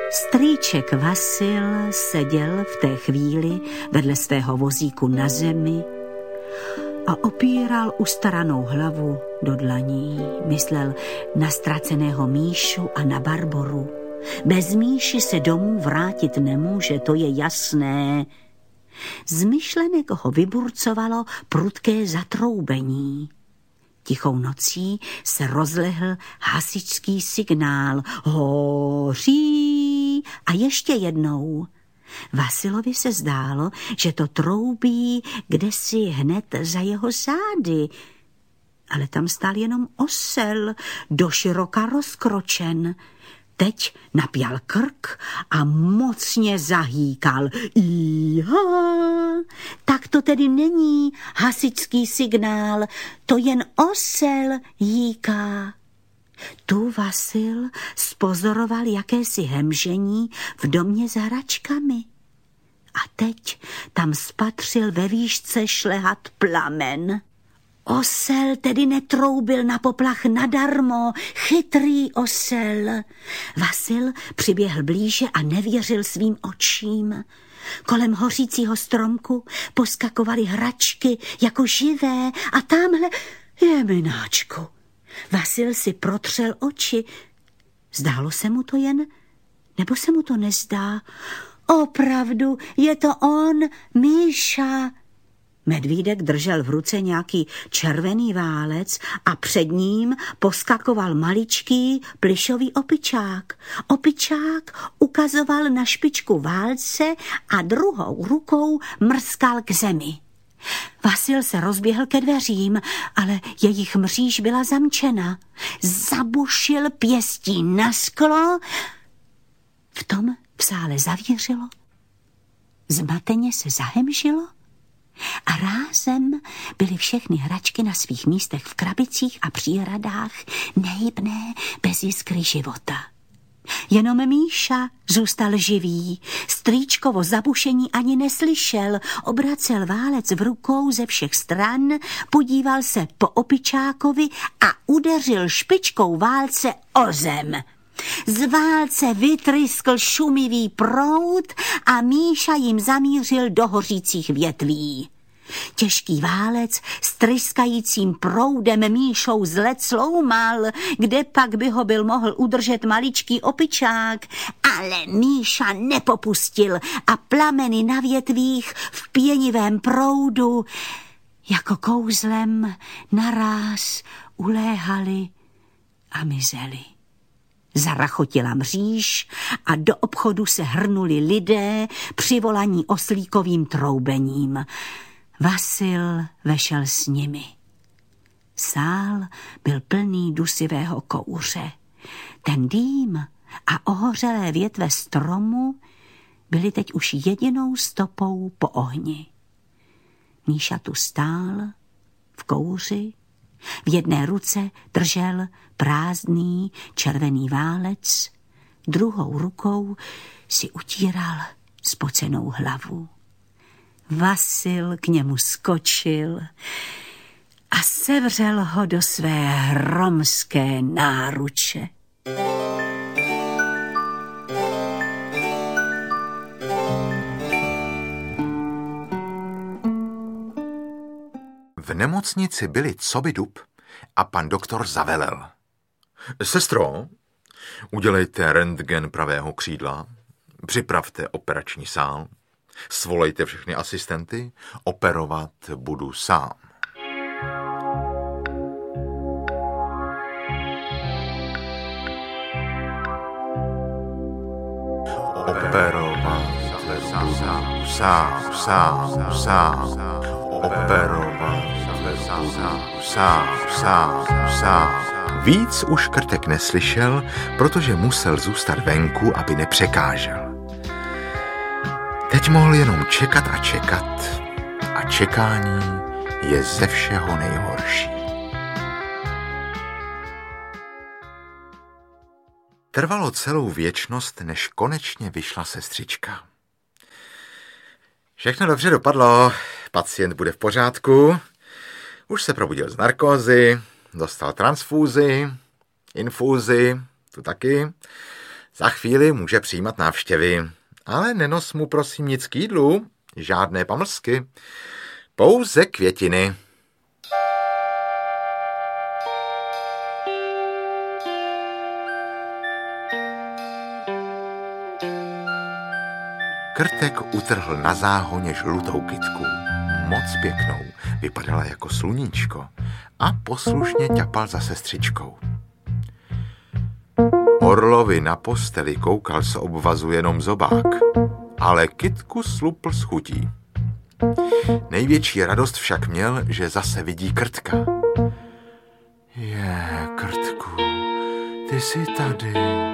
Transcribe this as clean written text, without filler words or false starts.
Strýček Vasil seděl v té chvíli vedle svého vozíku na zemi a opíral ustaranou hlavu do dlaní. Myslel na ztraceného Míšu a na Barboru. Bez Míši se domů vrátit nemůže, to je jasné. Z myšlenek ho vyburcovalo prudké zatroubení. Tichou nocí se rozlehl hasičský signál. Hoří! A ještě jednou. Vasilovi se zdálo, že to troubí kdesi hned za jeho zády. Ale tam stál jenom osel, doširoka rozkročen. Teď napjal krk a mocně zahýkal. Iha! Tak to tedy není hasičský signál, to jen osel hýká. Tu Vasil spozoroval jakési hemžení v domě za hračkami. A teď tam spatřil ve výšce šlehat plamen. Osel tedy netroubil na poplach nadarmo, chytrý osel. Vasil přiběhl blíže a nevěřil svým očím. Kolem hořícího stromku poskakovaly hračky jako živé a tamhle jemináčku. Vasil si protřel oči. Zdálo se mu to jen, nebo se mu to nezdá? Opravdu, je to on, Míša. Medvídek držel v ruce nějaký červený válec a před ním poskakoval maličký plyšový opičák. Opičák ukazoval na špičku válce a druhou rukou mrskal k zemi. Vasil se rozběhl ke dveřím, ale jejich mříž byla zamčena. Zabušil pěstí na sklo. V tom v sále zavířilo. Zmateně se zahemžilo. A rázem byly všechny hračky na svých místech v krabicích a příhradách, nehybné bez jiskry života. Jenom Míša zůstal živý, strýčkovo zabušení ani neslyšel, obracel válec v rukou ze všech stran, podíval se po opičákovi a udeřil špičkou válce o zem. Z válce vytryskl šumivý proud a Míša jim zamířil do hořících větví. Těžký válec s tryskajícím proudem Míšou zlet sloumal, kde pak by ho byl mohl udržet maličký opičák, ale Míša nepopustil a plameny na větvích v pěnivém proudu jako kouzlem naráz uléhaly a mizely. Zarachotila mříž a do obchodu se hrnuli lidé přivolaní oslíkovým troubením. Vasil vešel s nimi. Sál byl plný dusivého kouře. Ten dým a ohořelé větve stromu byly teď už jedinou stopou po ohni. Míša tu stál v kouři. V jedné ruce držel prázdný červený válec, druhou rukou si utíral spocenou hlavu. Vasil k němu skočil a sevřel ho do své hromské náruče. V nemocnici byli coby-dub a pan doktor zavelel. Sestro, udělejte rentgen pravého křídla, připravte operační sál, svolejte všechny asistenty, operovat budu sám. Operovat budu sám. Operovat budu sám. Víc už Krtek neslyšel, protože musel zůstat venku, aby nepřekážel. Teď mohl jenom čekat a čekat a čekání je ze všeho nejhorší. Trvalo celou věčnost, než konečně vyšla sestřička. Všechno dobře dopadlo, pacient bude v pořádku, už se probudil z narkózy, dostal transfúzi, infúzi, tu taky. Za chvíli může přijímat návštěvy, ale nenos mu prosím nic k jídlu, žádné pamlsky, pouze květiny. Krtek utrhl na záhoně žlutou kytku, moc pěknou, vypadala jako sluníčko a poslušně ťapal za sestřičkou. Orlovi na posteli koukal z obvazu jenom zobák, ale kytku slupl s chutí. Největší radost však měl, že zase vidí Krtka. Krtku, ty jsi tady.